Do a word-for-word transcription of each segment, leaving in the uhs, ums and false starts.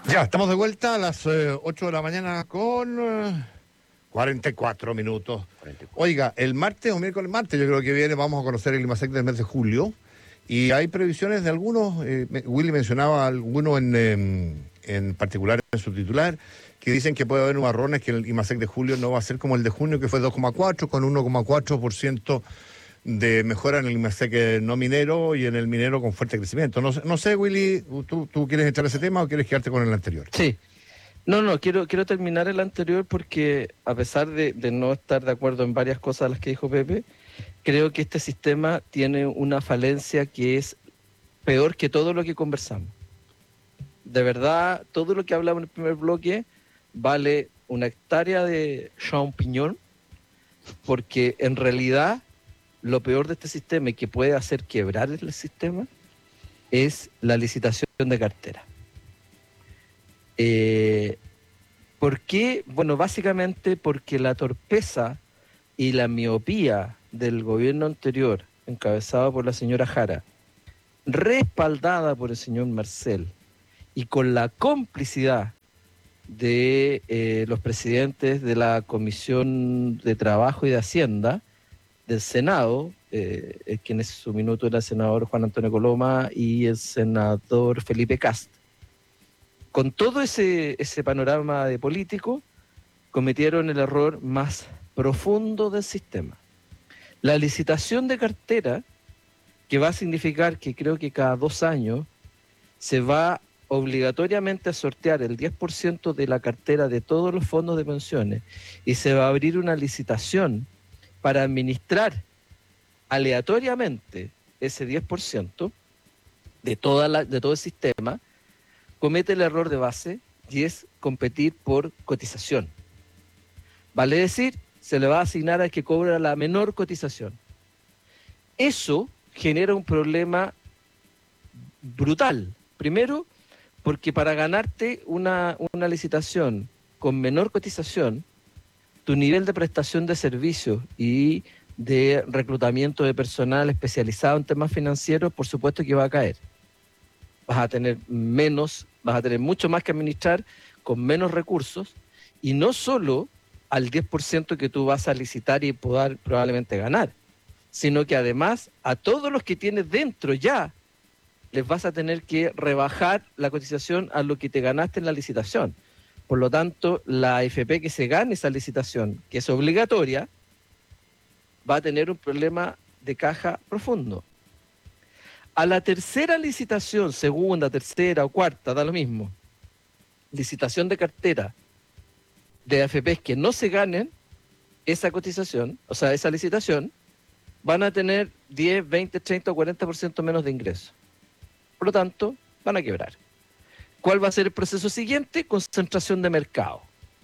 Ya, estamos de vuelta a las eh, ocho de la mañana con eh, cuarenta y cuatro minutos. cuarenta y cuatro. Oiga, el martes o miércoles martes, yo creo que viene, vamos a conocer el IMASEC del mes de julio. Y hay previsiones de algunos, eh, me- Willy mencionaba algunos en, em, en particular en su titular, que dicen que puede haber marrones, que el IMASEC de julio no va a ser como el de junio, que fue dos coma cuatro, con uno coma cuatro por ciento de mejora en el IMASEC no minero y en el minero con fuerte crecimiento. No, sé- no sé, Willy, ¿tú, ¿tú quieres entrar a ese tema o quieres quedarte con el anterior? Sí, no, no, quiero, quiero terminar el anterior porque a pesar de, de no estar de acuerdo en varias cosas de las que dijo Pepe, creo que este sistema tiene una falencia que es peor que todo lo que conversamos. De verdad, todo lo que hablamos en el primer bloque vale una hectárea de champiñón, porque en realidad lo peor de este sistema y que puede hacer quebrar el sistema es la licitación de cartera. Eh, ¿Por qué? Bueno, básicamente porque la torpeza y la miopía del gobierno anterior, encabezado por la señora Jara, respaldada por el señor Marcel, y con la complicidad de eh, los presidentes de la Comisión de Trabajo y de Hacienda del Senado, eh, eh, quien en su minuto era el senador Juan Antonio Coloma y el senador Felipe Cast. Con todo ese, ese panorama de político, cometieron el error más profundo del sistema. La licitación de cartera, que va a significar que creo que cada dos años se va obligatoriamente a sortear el diez por ciento de la cartera de todos los fondos de pensiones y se va a abrir una licitación para administrar aleatoriamente ese diez por ciento de, toda la, de todo el sistema, comete el error de base y es competir por cotización. Vale decir, se le va a asignar al que cobra la menor cotización. Eso genera un problema brutal. Primero, porque para ganarte una, una licitación con menor cotización, tu nivel de prestación de servicios y de reclutamiento de personal especializado en temas financieros, por supuesto que va a caer. Vas a tener menos, vas a tener mucho más que administrar con menos recursos, y no solo al diez por ciento que tú vas a licitar y poder probablemente ganar, sino que además a todos los que tienes dentro ya les vas a tener que rebajar la cotización a lo que te ganaste en la licitación. Por lo tanto, la A F P que se gane esa licitación, que es obligatoria, va a tener un problema de caja profundo. A la tercera licitación, segunda, tercera o cuarta, da lo mismo, licitación de cartera de A F Pes que no se ganen esa cotización, o sea, esa licitación, van a tener diez, veinte, treinta o cuarenta por ciento menos de ingresos. Por lo tanto, van a quebrar. ¿Cuál va a ser el proceso siguiente? Concentración de mercado.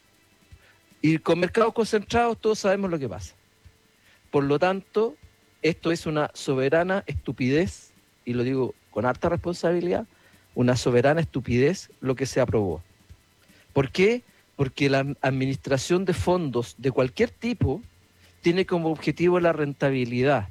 Y con mercados concentrados todos sabemos lo que pasa. Por lo tanto, esto es una soberana estupidez, y lo digo con harta responsabilidad, una soberana estupidez lo que se aprobó. ¿Por qué? Porque la administración de fondos de cualquier tipo tiene como objetivo la rentabilidad.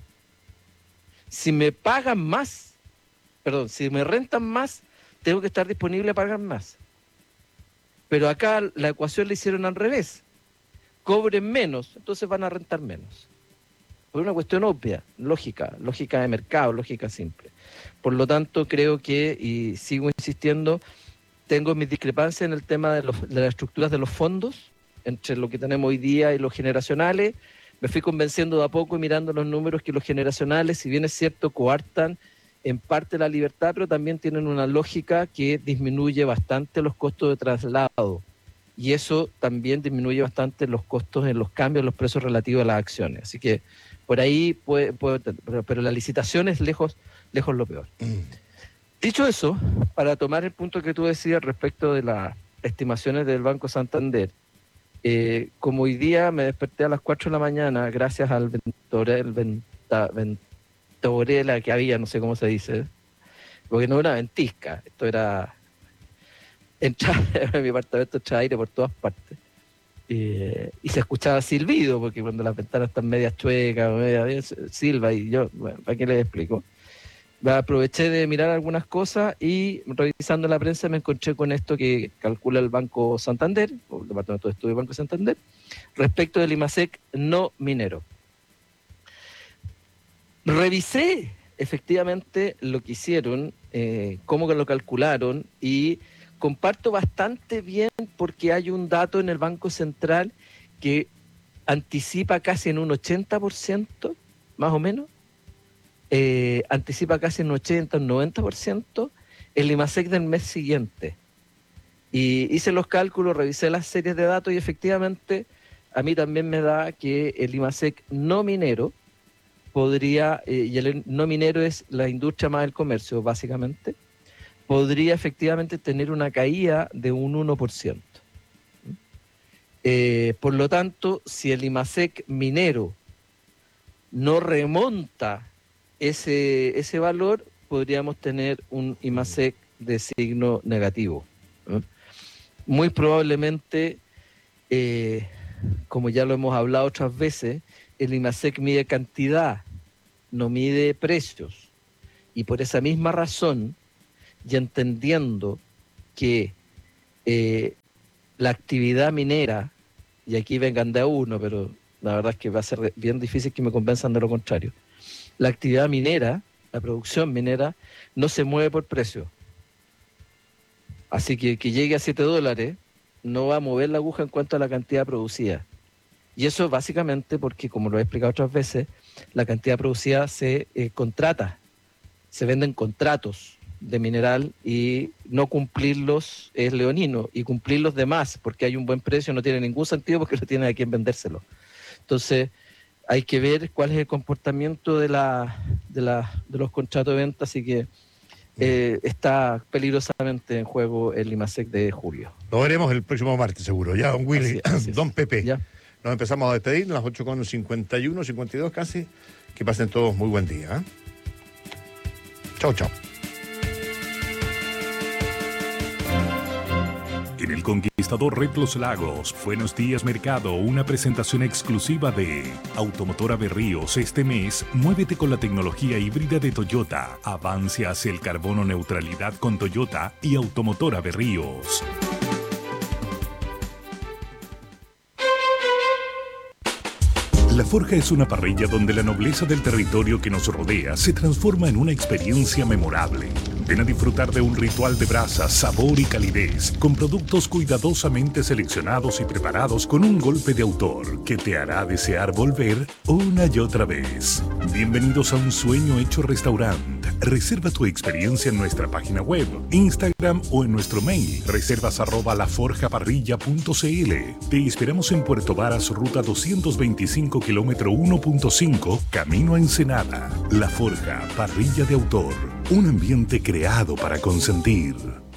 Si me pagan más, perdón, si me rentan más, tengo que estar disponible a pagar más. Pero acá la ecuación la hicieron al revés. Cobren menos, entonces van a rentar menos. Por una cuestión obvia, lógica, lógica de mercado, lógica simple. Por lo tanto, creo que, y sigo insistiendo, tengo mis discrepancias en el tema de, los, de las estructuras de los fondos, entre lo que tenemos hoy día y los generacionales. Me fui convenciendo de a poco y mirando los números que los generacionales, si bien es cierto, coartan en parte la libertad, pero también tienen una lógica que disminuye bastante los costos de traslado. Y eso también disminuye bastante los costos en los cambios, los precios relativos a las acciones. Así que por ahí puede, puede pero, pero la licitación es lejos, lejos lo peor. Dicho eso, para tomar el punto que tú decías respecto de las estimaciones del Banco Santander, eh, como hoy día me desperté a las cuatro de la mañana gracias al ventorel, venta, ventorela que había, no sé cómo se dice, porque no era una ventisca, esto era... Entraba en mi apartamento, entraba aire por todas partes. Eh, y se escuchaba silbido, porque cuando las ventanas están medias chuecas, media, silba, y yo, bueno, ¿para qué les explico? aproveché de mirar algunas cosas y revisando la prensa me encontré con esto que calcula el Banco Santander, o el Departamento de Estudio del Banco Santander, respecto del IMASEC no minero. Revisé efectivamente lo que hicieron, eh, cómo lo calcularon, y comparto bastante bien porque hay un dato en el Banco Central que anticipa casi en un ochenta por ciento, más o menos, eh, anticipa casi en un ochenta, un noventa por ciento el IMASEC del mes siguiente. Y hice los cálculos, revisé las series de datos y efectivamente a mí también me da que el IMASEC no minero podría, eh, y el no minero es la industria más el comercio básicamente, podría efectivamente tener una caída de un uno por ciento. Eh, por lo tanto, si el IMASEC minero no remonta ese, ese valor, podríamos tener un IMASEC de signo negativo. ¿eh? Muy probablemente, eh, como ya lo hemos hablado otras veces, el IMASEC mide cantidad, no mide precios. Y por esa misma razón, y entendiendo que eh, la actividad minera, y aquí vengan de a uno, pero la verdad es que va a ser bien difícil que me convenzan de lo contrario, la actividad minera, la producción minera, no se mueve por precio. Así que que llegue a siete dólares no va a mover la aguja en cuanto a la cantidad producida. Y eso básicamente porque, como lo he explicado otras veces, la cantidad producida se eh, contrata, se venden contratos de mineral y no cumplirlos es leonino, y cumplirlos de más porque hay un buen precio no tiene ningún sentido porque no tiene a quién vendérselo. Entonces hay que ver cuál es el comportamiento de, la, de, la, de los contratos de venta, así que eh, está peligrosamente en juego el IMASEC de julio. Lo veremos el próximo martes seguro, ya, don Willy, así, así don Pepe. ¿Ya? Nos empezamos a despedir, las ocho con cincuenta y uno, cincuenta y dos casi. Que pasen todos muy buen día. ¿eh? Chau, chau. En el Conquistador Red Los Lagos, Buenos Días Mercado, una presentación exclusiva de Automotora Berríos. Este mes, muévete con la tecnología híbrida de Toyota. Avance hacia el carbono neutralidad con Toyota y Automotora Berríos. La Forja es una parrilla donde la nobleza del territorio que nos rodea se transforma en una experiencia memorable. Ven a disfrutar de un ritual de brasas, sabor y calidez, con productos cuidadosamente seleccionados y preparados con un golpe de autor que te hará desear volver una y otra vez. Bienvenidos a un sueño hecho restaurante. Reserva tu experiencia en nuestra página web, Instagram o en nuestro mail, reservas arroba laforjaparrilla punto cl. Te esperamos en Puerto Varas, ruta doscientos veinticinco, kilómetro uno punto cinco, camino a Ensenada. La Forja, parrilla de autor, un ambiente creado para consentir.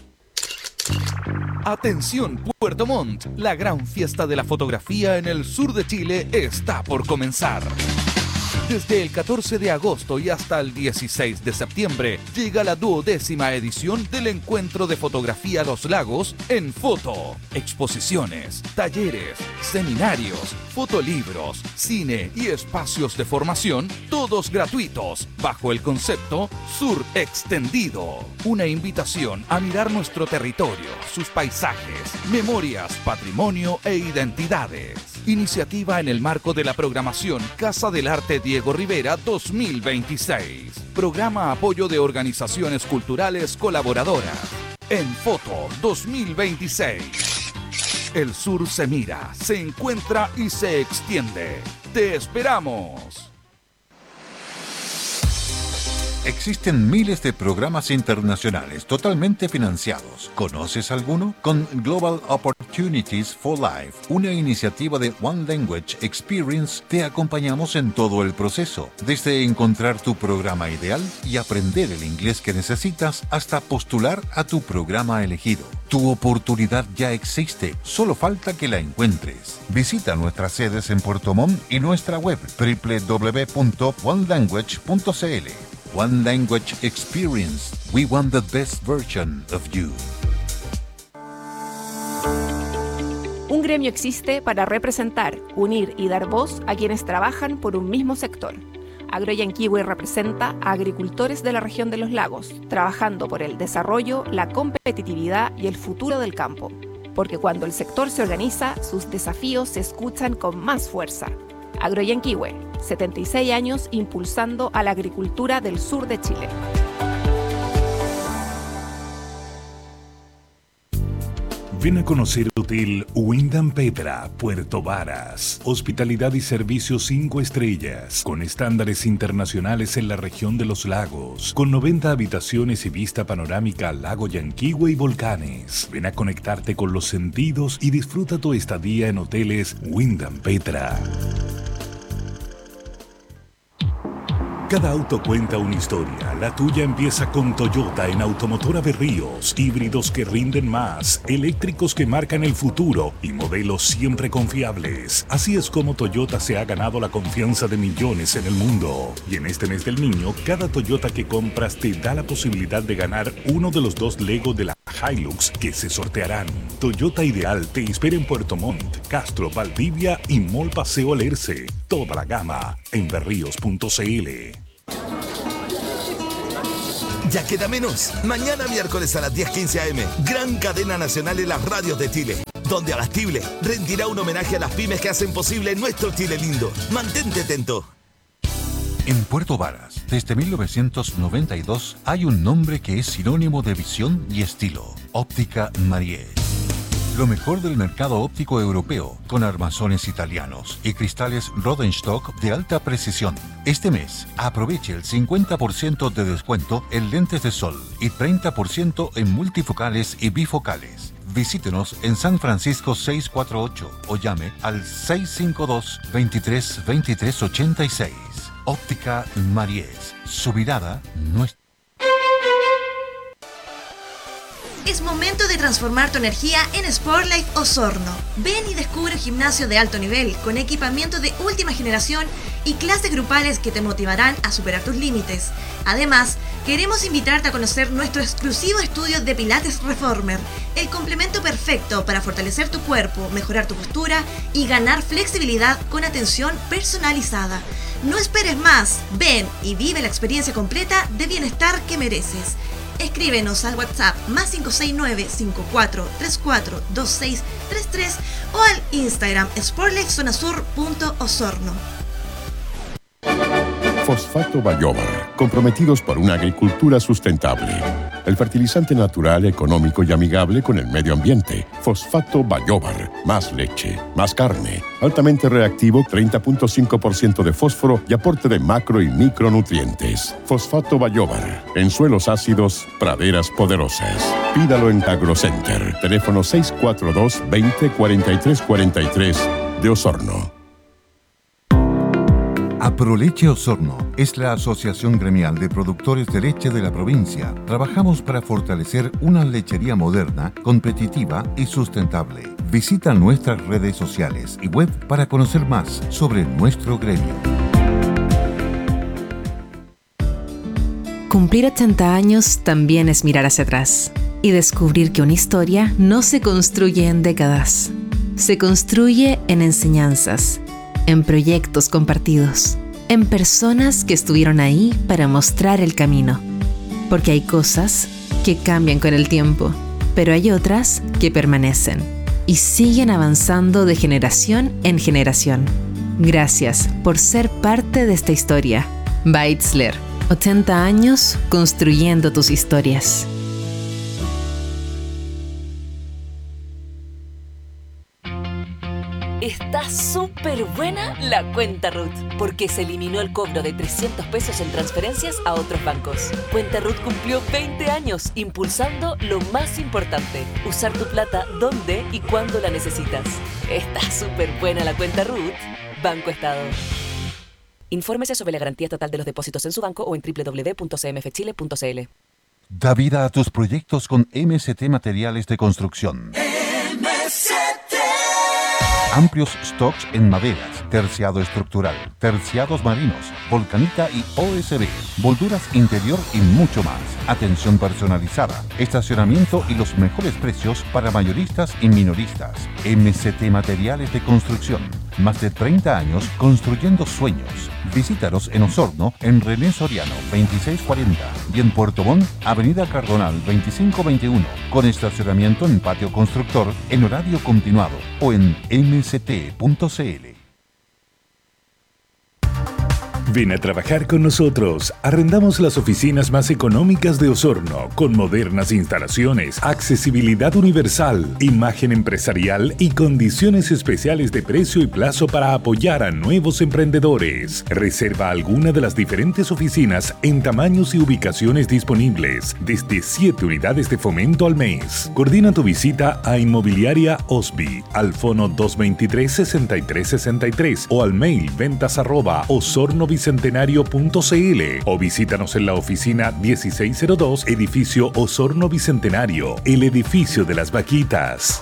Atención Puerto Montt, la gran fiesta de la fotografía en el sur de Chile está por comenzar. Desde el catorce de agosto y hasta el dieciséis de septiembre llega la duodécima edición del Encuentro de Fotografía Los Lagos en foto. Exposiciones, talleres, seminarios, fotolibros, cine y espacios de formación, todos gratuitos, bajo el concepto Sur Extendido. Una invitación a mirar nuestro territorio, sus paisajes, memorias, patrimonio e identidades. Iniciativa en el marco de la programación Casa del Arte Diego Rivera dos mil veintiséis. Programa apoyo de organizaciones culturales colaboradoras. En Foto dos mil veintiséis. El sur se mira, se encuentra y se extiende. ¡Te esperamos! Existen miles de programas internacionales totalmente financiados. ¿Conoces alguno? Con Global Opportunities for Life, una iniciativa de One Language Experience, te acompañamos en todo el proceso, desde encontrar tu programa ideal y aprender el inglés que necesitas hasta postular a tu programa elegido. Tu oportunidad ya existe, solo falta que la encuentres. Visita nuestras sedes en Puerto Montt y nuestra web doble u doble u doble u punto one language punto cl. One Language Experience. We want the best version of you. Un gremio existe para representar, unir y dar voz a quienes trabajan por un mismo sector. AgroYanquiwe representa a agricultores de la región de los lagos, trabajando por el desarrollo, la competitividad y el futuro del campo. Porque cuando el sector se organiza, sus desafíos se escuchan con más fuerza. AgroYanquiwe, setenta y seis años impulsando a la agricultura del sur de Chile. Ven a conocer Hotel Wyndham Petra, Puerto Varas. Hospitalidad y servicios cinco estrellas, con estándares internacionales en la región de los lagos, con noventa habitaciones y vista panorámica al lago Yanquihue y volcanes. Ven a conectarte con los sentidos y disfruta tu estadía en Hoteles Wyndham Petra. Cada auto cuenta una historia. La tuya empieza con Toyota en Automotora Berríos. Híbridos que rinden más, eléctricos que marcan el futuro y modelos siempre confiables. Así es como Toyota se ha ganado la confianza de millones en el mundo. Y en este mes del niño, cada Toyota que compras te da la posibilidad de ganar uno de los dos Lego de la Hilux que se sortearán. Toyota Ideal te espera en Puerto Montt, Castro, Valdivia y Mall Paseo Alerce. Toda la gama en berríos punto cl. Ya queda menos. Mañana miércoles a las diez quince a eme, gran cadena nacional en las radios de Chile, donde Abastible rendirá un homenaje a las pymes que hacen posible nuestro Chile lindo. Mantente atento. En Puerto Varas, desde mil novecientos noventa y dos, hay un nombre que es sinónimo de visión y estilo: Óptica Mariés. Lo mejor del mercado óptico europeo, con armazones italianos y cristales Rodenstock de alta precisión. Este mes, aproveche el cincuenta por ciento de descuento en lentes de sol y treinta por ciento en multifocales y bifocales. Visítenos en San Francisco seiscientos cuarenta y ocho o llame al seis cinco dos, veintitrés, veintitrés ochenta y seis. Óptica Mariés. Su mirada no es... Es momento de transformar tu energía en Sportlife Osorno. Ven y descubre un gimnasio de alto nivel con equipamiento de última generación y clases grupales que te motivarán a superar tus límites. Además, queremos invitarte a conocer nuestro exclusivo estudio de Pilates Reformer, el complemento perfecto para fortalecer tu cuerpo, mejorar tu postura y ganar flexibilidad con atención personalizada. No esperes más, ven y vive la experiencia completa de bienestar que mereces. Escríbenos al WhatsApp más cinco seis nueve, cinco cuatro tres cuatro, dos seis tres tres o al Instagram sportlifezonasur punto osorno. Fosfato Bayobar, comprometidos por una agricultura sustentable. El fertilizante natural, económico y amigable con el medio ambiente. Fosfato Bayobar, más leche, más carne, altamente reactivo, treinta punto cinco por ciento de fósforo y aporte de macro y micronutrientes. Fosfato Bayobar, en suelos ácidos, praderas poderosas. Pídalo en AgroCenter, teléfono seis cuatro dos, veinte, cuarenta y tres cuarenta y tres de Osorno. Aproleche Osorno es la asociación gremial de productores de leche de la provincia. Trabajamos para fortalecer una lechería moderna, competitiva y sustentable. Visita nuestras redes sociales y web para conocer más sobre nuestro gremio. Cumplir ochenta años también es mirar hacia atrás y descubrir que una historia no se construye en décadas. Se construye en enseñanzas, en proyectos compartidos, en personas que estuvieron ahí para mostrar el camino. Porque hay cosas que cambian con el tiempo, pero hay otras que permanecen y siguen avanzando de generación en generación. Gracias por ser parte de esta historia. Beitzler, ochenta años construyendo tus historias. Está súper buena la cuenta R U T, porque se eliminó el cobro de trescientos pesos en transferencias a otros bancos. Cuenta R U T cumplió veinte años impulsando lo más importante, usar tu plata donde y cuando la necesitas. Está súper buena la cuenta R U T. Banco Estado. Infórmese sobre la garantía estatal de los depósitos en su banco o en doble u doble u doble u punto c m f chile punto c l. Da vida a tus proyectos con M S T Materiales de Construcción. M S T. Amplios stocks en maderas, terciado estructural, terciados marinos, volcanita y O S B, molduras interior y mucho más. Atención personalizada, estacionamiento y los mejores precios para mayoristas y minoristas. M C T Materiales de Construcción. Más de treinta años construyendo sueños. Visítanos en Osorno, en René Soriano veintiséis cuarenta y en Puerto Montt, Avenida Cardonal veinticinco veintiuno, con estacionamiento en patio constructor en horario continuado o en m c t punto c l. Ven a trabajar con nosotros. Arrendamos las oficinas más económicas de Osorno, con modernas instalaciones, accesibilidad universal, imagen empresarial y condiciones especiales de precio y plazo para apoyar a nuevos emprendedores. Reserva alguna de las diferentes oficinas en tamaños y ubicaciones disponibles, desde siete unidades de fomento al mes. Coordina tu visita a Inmobiliaria Osby, al fono dos veintitrés, sesenta y tres sesenta y tres o al mail ventas arroba osorno bicentenario punto c l o visítanos en la oficina dieciséis cero dos, edificio Osorno Bicentenario, el edificio de las vaquitas.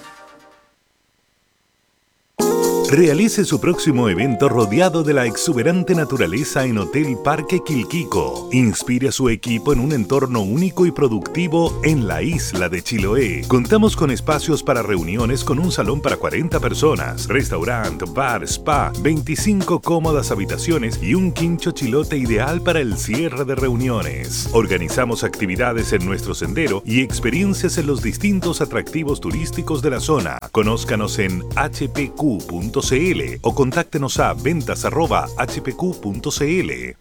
Realice su próximo evento rodeado de la exuberante naturaleza en Hotel Parque Quilquico. Inspire a su equipo en un entorno único y productivo en la isla de Chiloé. Contamos con espacios para reuniones con un salón para cuarenta personas, restaurante, bar, spa, veinticinco cómodas habitaciones y un quincho chilote ideal para el cierre de reuniones. Organizamos actividades en nuestro sendero y experiencias en los distintos atractivos turísticos de la zona. Conózcanos en h p q punto c l o contáctenos a ventas arroba h p q punto c l.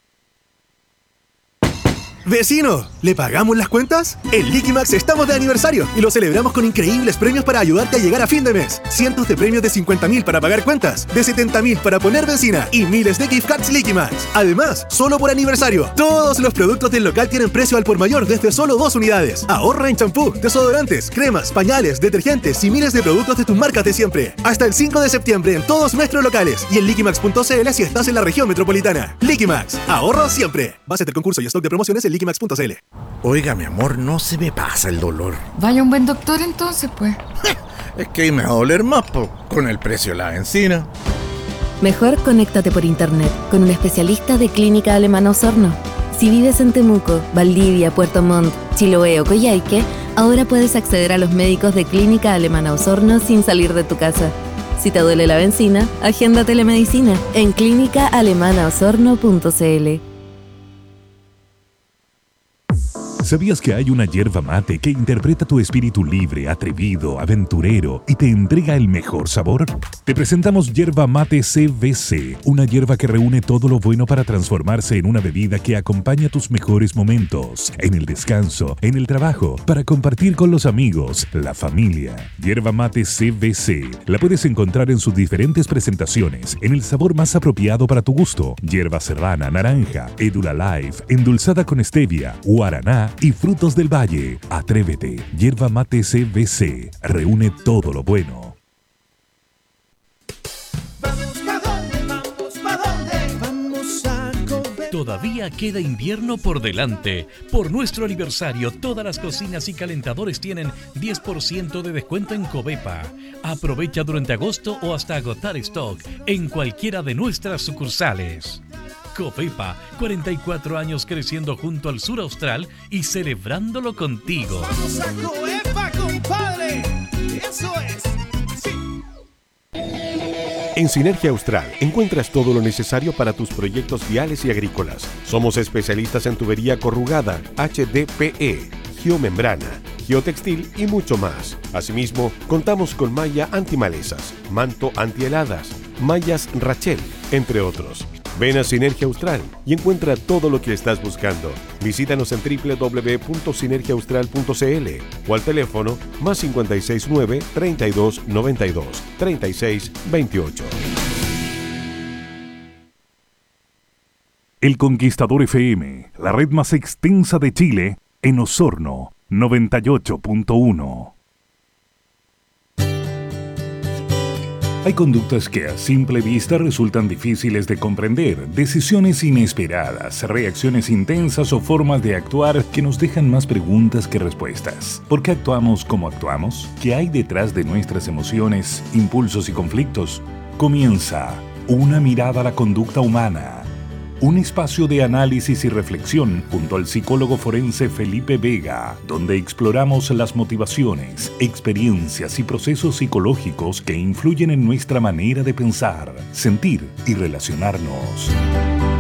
¡Vecino! ¿Le pagamos las cuentas? En Liquimax estamos de aniversario y lo celebramos con increíbles premios para ayudarte a llegar a fin de mes. Cientos de premios de cincuenta mil para pagar cuentas, de setenta mil para poner benzina y miles de gift cards Liquimax. Además, solo por aniversario, todos los productos del local tienen precio al por mayor desde solo dos unidades. Ahorra en champú, desodorantes, cremas, pañales, detergentes y miles de productos de tus marcas de siempre. Hasta el cinco de septiembre en todos nuestros locales y en liquimax punto c l si estás en la región metropolitana. Liquimax, ahorro siempre. Base del concurso y stock de promociones en liquimax punto c l. Oiga, mi amor, no se me pasa el dolor. Vaya un buen doctor entonces, pues. Es que me va a doler más, po, con el precio de la benzina. Mejor conéctate por internet con un especialista de Clínica Alemana Osorno. Si vives en Temuco, Valdivia, Puerto Montt, Chiloé o Coyhaique, ahora puedes acceder a los médicos de Clínica Alemana Osorno sin salir de tu casa. Si te duele la benzina, agenda telemedicina en clínica alemana osorno punto c l. ¿Sabías que hay una yerba mate que interpreta tu espíritu libre, atrevido, aventurero y te entrega el mejor sabor? Te presentamos Yerba Mate C V C, una yerba que reúne todo lo bueno para transformarse en una bebida que acompaña tus mejores momentos, en el descanso, en el trabajo, para compartir con los amigos, la familia. Yerba Mate C V C la puedes encontrar en sus diferentes presentaciones, en el sabor más apropiado para tu gusto: yerba serrana, naranja, Edula Life, endulzada con stevia, guaraná y frutos del valle. Atrévete. Yerba Mate C V C reúne todo lo bueno. Todavía queda invierno por delante. Por nuestro aniversario, todas las cocinas y calentadores tienen diez por ciento de descuento en Covepa. Aprovecha durante agosto o hasta agotar stock en cualquiera de nuestras sucursales. Covepa, cuarenta y cuatro años creciendo junto al sur austral y celebrándolo contigo. ¡Vamos a Covepa, compadre! ¡Eso es! ¡Sí! En Sinergia Austral encuentras todo lo necesario para tus proyectos viales y agrícolas. Somos especialistas en tubería corrugada, H D P E, geomembrana, geotextil y mucho más. Asimismo, contamos con malla antimalezas, manto antiheladas, mallas Rachel, entre otros. Ven a Sinergia Austral y encuentra todo lo que estás buscando. Visítanos en doble u doble u doble u punto sinergia austral punto c l o al teléfono más cinco seis nueve, treinta y dos, noventa y dos, treinta y seis, veintiocho. El Conquistador F M, la red más extensa de Chile, en Osorno, noventa y ocho punto uno. Hay conductas que a simple vista resultan difíciles de comprender, decisiones inesperadas, reacciones intensas o formas de actuar que nos dejan más preguntas que respuestas. ¿Por qué actuamos como actuamos? ¿Qué hay detrás de nuestras emociones, impulsos y conflictos? Comienza Una mirada a la conducta humana, un espacio de análisis y reflexión junto al psicólogo forense Felipe Vega, donde exploramos las motivaciones, experiencias y procesos psicológicos que influyen en nuestra manera de pensar, sentir y relacionarnos.